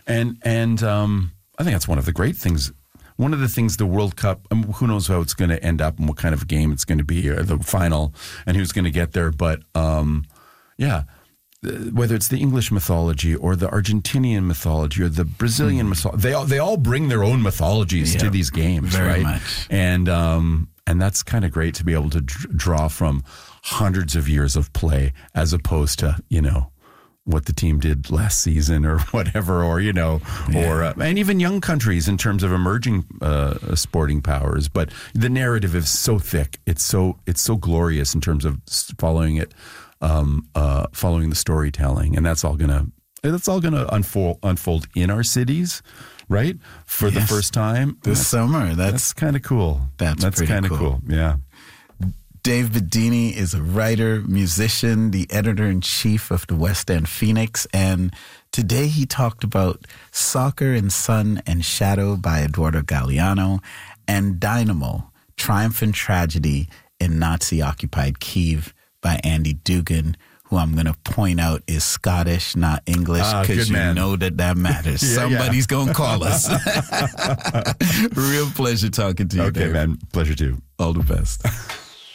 And I think that's one of the great things. One of the things the World Cup, who knows how it's going to end up and what kind of a game it's going to be, or the final, and who's going to get there. But whether it's the English mythology or the Argentinian mythology or the Brazilian mythology, they all bring their own mythologies to these games, very right? much. And that's kind of great to be able to draw from hundreds of years of play as opposed to, what the team did last season or whatever, or, and even young countries in terms of emerging sporting powers. But the narrative is so thick. It's so glorious in terms of following it, following the storytelling. And that's all going to unfold in our cities, right? For the first time this summer. That's kind of cool. That's kind of cool. Yeah. Dave Bedini is a writer, musician, the editor-in-chief of the West End Phoenix, and today he talked about Soccer in Sun and Shadow by Eduardo Galeano and Dynamo, Triumph and Tragedy in Nazi-occupied Kyiv by Andy Dugan, who I'm going to point out is Scottish, not English, because know that matters. Somebody's going to call us. Real pleasure talking to you, Okay, Dave. man. Pleasure too. All the best.